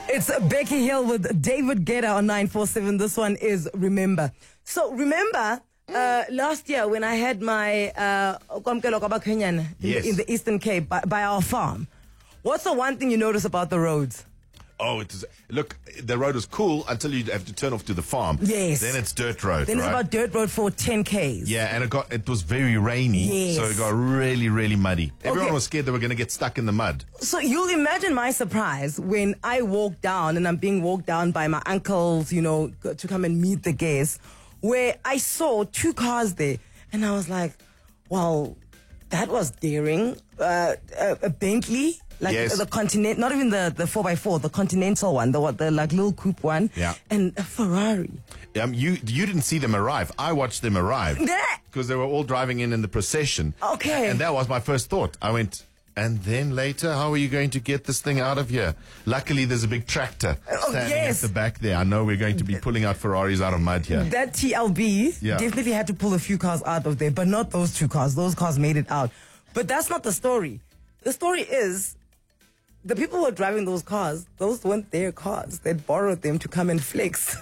It's Becky Hill with David Guetta on 947. This one is Remember. So remember last year when I had my Yes. in the Eastern Cape by our farm. What's the one thing you notice about the roads? Oh, it is. Look, the road was cool until you have to turn off to the farm. Yes. Then it's dirt road, Then right? it's about dirt road for 10 Ks. Yeah, and it was very rainy, Yes. so it got really, really muddy. Everyone Okay. was scared they were going to get stuck in the mud. So you'll imagine my surprise when I walk down and I'm being walked down by my uncles, to come and meet the guests, where I saw 2 cars there. And I was like, well, that was daring. A Bentley, like Yes. the Continental, not even the 4x4, the Continental one, the like little coupe one. Yeah. And a Ferrari. You didn't see them arrive. I watched them arrive. That- Because they were all driving in the procession. Okay. And that was my first thought. I went, and then later, how are you going to get this thing out of here? Luckily, there's a big tractor standing yes. at the back there. I know we're going to be pulling out Ferraris out of mud here. That TLB Yeah. definitely had to pull a few cars out of there, but not those 2 cars. Those cars made it out. But that's not the story. The story is the people who were driving those cars, those weren't their cars. They'd borrowed them to come and flex.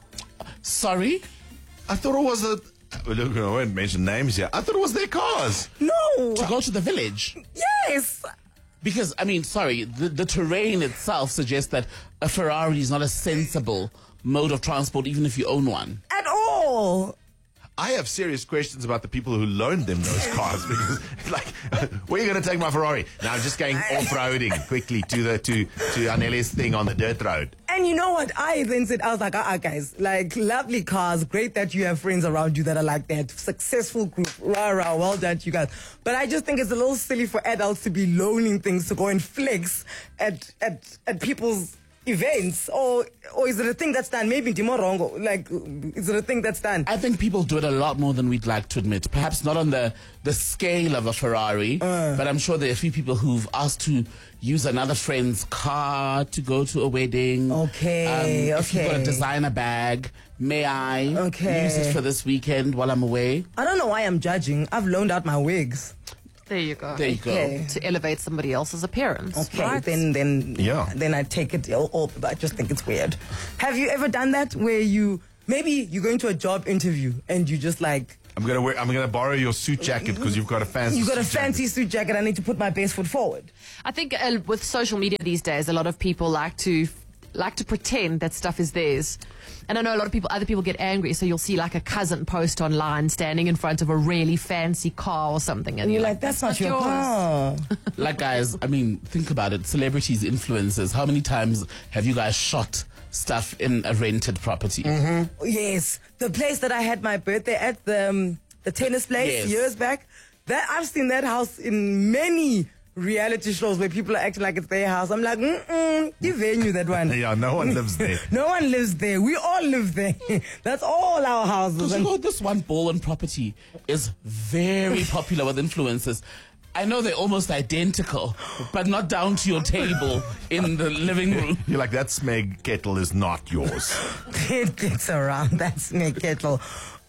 Sorry? I thought it was look, I won't mention names here. I thought it was their cars. No. To go to the village? Yes. Because, sorry, the terrain itself suggests that a Ferrari is not a sensible mode of transport, even if you own one. At all. I have serious questions about the people who loaned them those cars because, where are you going to take my Ferrari? Now I'm just going off-roading quickly to Aneli's thing on the dirt road. And you know what? I then said, I was like, guys, lovely cars. Great that you have friends around you that are like that. Successful group. Rah, rah, well done, you guys. But I just think it's a little silly for adults to be loaning things to go and flex at people's events, or is it a thing that's done? Maybe Dimorongo, is it a thing that's done? I think people do it a lot more than we'd like to admit. Perhaps not on the scale of a Ferrari, but I'm sure there are a few people who've asked to use another friend's car to go to a wedding. Okay, If you've got a okay. designer bag, may I use it for this weekend while I'm away? I don't know why I'm judging. I've loaned out my wigs. There you go. There you go. Okay. To elevate somebody else's appearance. Okay, Right? then I take it. I just think it's weird. Have you ever done that where maybe you're going to a job interview and you just I'm gonna borrow your suit jacket because you've got a fancy. you got a suit fancy jacket. suit jacket. I need to put my best foot forward. I think with social media these days, a lot of people like to pretend that stuff is theirs. And I know other people get angry, so you'll see like a cousin post online standing in front of a really fancy car or something. And you're like, that's not your yours." car. Like, guys, think about it. Celebrities, influencers, how many times have you guys shot stuff in a rented property? Yes, the place that I had my birthday at, the tennis place Yes. years back. I've seen that house in many reality shows where people are acting like it's their house. I'm like, the venue, that one. Yeah, no one lives there. No one lives there. We all live there. That's all our houses. Because And this one Bowen property is very popular with influencers. I know they're almost identical, but not down to your table in the living room. You're like, that Smeg kettle is not yours. it gets around. That's Nick Kettle.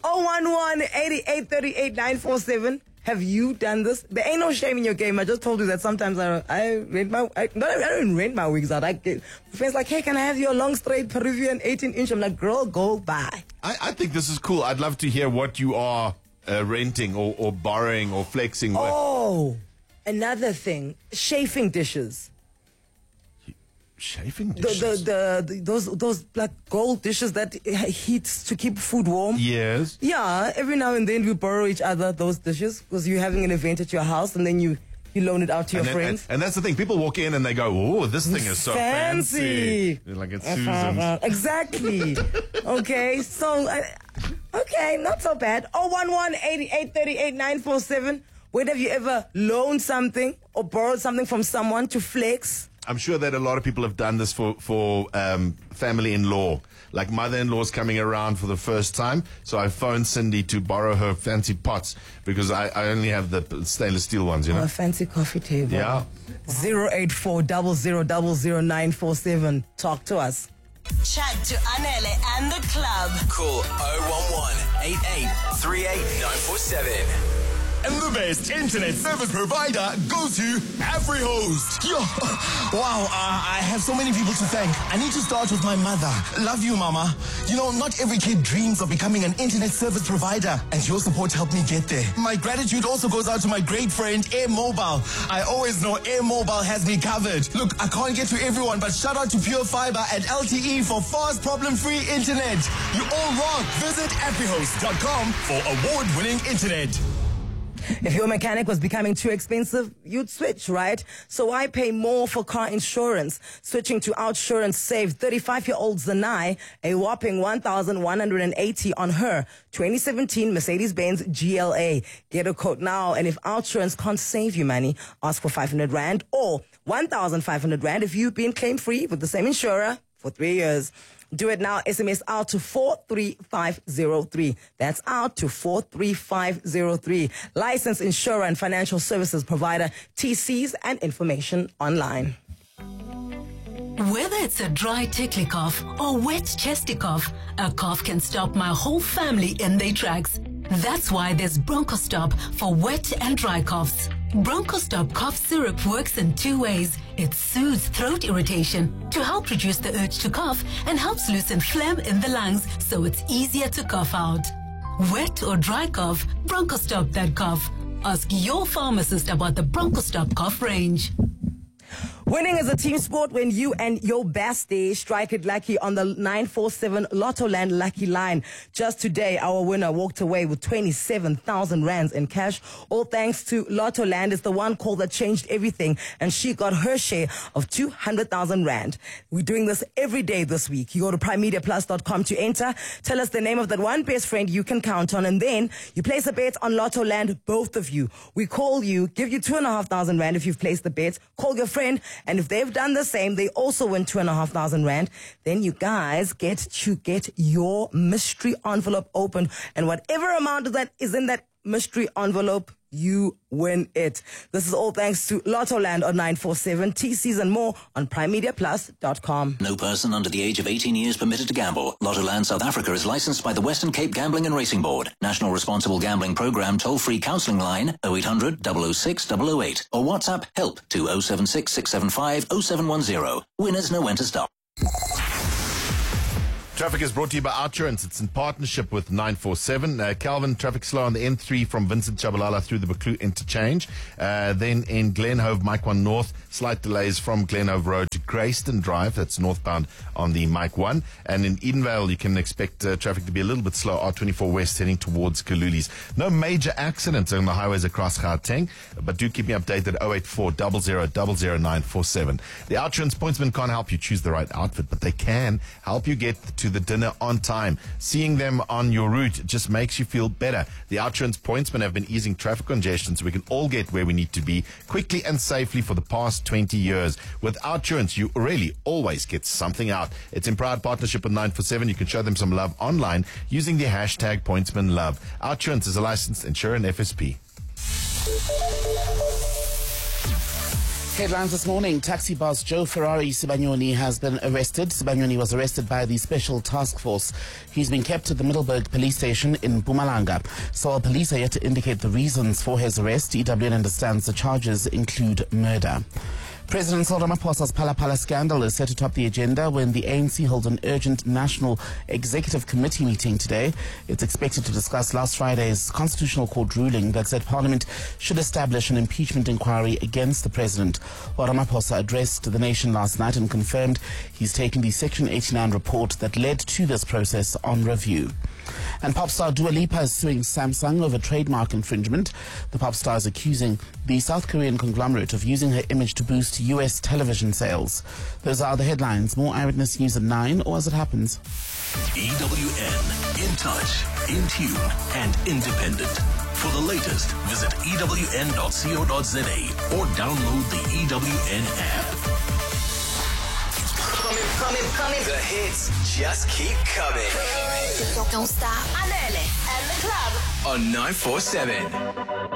011-8838-947. Have you done this? There ain't no shame in your game. I just told you that sometimes I don't rent my wigs out. Friends like, hey, can I have your long straight Peruvian 18-inch? I'm like, girl, go buy. I think this is cool. I'd love to hear what you are renting or borrowing or flexing with. Oh, another thing, chafing dishes. Chafing dishes? Those like gold dishes that heat to keep food warm. Yes. Yeah, every now and then we borrow each other those dishes because you're having an event at your house and then you loan it out to your friends. And that's the thing. People walk in and they go, oh, this thing is so fancy. They're like, it's Susan's. Exactly. Okay, so, not so bad. 011-8838-947. When have you ever loaned something or borrowed something from someone to flex? I'm sure that a lot of people have done this for family-in-law. Like mother-in-law's coming around for the first time, so I phoned Cindy to borrow her fancy pots because I only have the stainless steel ones, A fancy coffee table. Yeah. 084-000947. Talk to us. Chat to Anele and the club. Call 011 88 38 947. And the best internet service provider goes to AfriHost. Yo, wow, I have so many people to thank. I need to start with my mother. Love you, Mama. You know, not every kid dreams of becoming an internet service provider, and your support helped me get there. My gratitude also goes out to my great friend, Air Mobile. I always know Air Mobile has me covered. Look, I can't get to everyone, but shout out to Pure Fiber and LTE for fast, problem-free internet. You all rock. Visit AfriHost.com for award-winning internet. If your mechanic was becoming too expensive, you'd switch, right? So why pay more for car insurance? Switching to Outsurance saved 35-year-old Zanai a whopping 1,180 on her 2017 Mercedes-Benz GLA. Get a quote now, and if Outsurance can't save you money, ask for 500 Rand or 1,500 Rand if you've been claim-free with the same insurer for 3 years. Do it now. SMS out to 43503. That's out to 43503. Licensed insurer and financial services provider. TCs and information online. Whether it's a dry tickly cough or wet chesty cough, a cough can stop my whole family in their tracks. That's why there's BronchoStop for wet and dry coughs. BronchoStop cough syrup works in 2 ways. It soothes throat irritation to help reduce the urge to cough and helps loosen phlegm in the lungs so it's easier to cough out. Wet or dry cough, BronchoStop that cough. Ask your pharmacist about the BronchoStop cough range. Winning is a team sport when you and your bestie strike it lucky on the 947 Lotto Land Lucky Line. Just today, our winner walked away with 27,000 rands in cash. All thanks to Lotto Land. It's the one call that changed everything, and she got her share of 200,000 rand. We're doing this every day this week. You go to primemediaplus.com to enter. Tell us the name of that one best friend you can count on, and then you place a bet on Lotto Land, both of you. We call you, give you 2,500 rand if you've placed the bet. Call your friend, and if they've done the same, they also win 2,500 rand. Then you guys get to get your mystery envelope opened, and whatever amount that is in that mystery envelope, you win it. This is all thanks to Lotto Land on 947, TCs and more on primemediaplus.com. No person under the age of 18 years permitted to gamble. Lotto Land South Africa is licensed by the Western Cape Gambling and Racing Board. National Responsible Gambling Programme toll-free counselling line 0800 006 008 or WhatsApp help to 076 675 0710. Winners know when to stop. Traffic is brought to you by Outsurance. It's in partnership with 947. Calvin, traffic slow on the N3 from Vincent Chabalala through the Buccleuch interchange. Then in Glenhove, Mike 1 North, slight delays from Glenhove Road to Grayston Drive. That's northbound on the Mike 1. And in Edenvale, you can expect traffic to be a little bit slow. R24 West heading towards Kalulis. No major accidents on the highways across Gauteng, but do keep me updated at 084 00 00947. The Outsurance pointsmen can't help you choose the right outfit, but they can help you get to the dinner on time. Seeing them on your route just makes you feel better. The Outsurance pointsmen have been easing traffic congestion so we can all get where we need to be quickly and safely for the past 20 years. With Outsurance, you really always get something out. It's in proud partnership with 947. You can show them some love online using the hashtag pointsmanlove. Outsurance is a licensed insurer and FSP. Headlines this morning. Taxi boss Joe Ferrari Sibanyoni has been arrested. Sibanyoni was arrested by the Special Task Force. He's been kept at the Middleburg police station in Mpumalanga. So police are yet to indicate the reasons for his arrest. EWN understands the charges include murder. President Cyril Ramaphosa's Phala Phala scandal is set to top the agenda when the ANC holds an urgent National Executive Committee meeting today. It's expected to discuss last Friday's Constitutional Court ruling that said Parliament should establish an impeachment inquiry against the President. While Ramaphosa addressed the nation last night and confirmed he's taken the Section 89 report that led to this process on review. And pop star Dua Lipa is suing Samsung over trademark infringement. The pop star is accusing the South Korean conglomerate of using her image to boost US television sales. Those are the headlines. More Eyewitness News at 9 or as it happens. EWN. In touch, in tune, and independent. For the latest, visit ewn.co.za or download the EWN app. Coming. The hits just keep coming. Don't stop. Anele and the club On 947.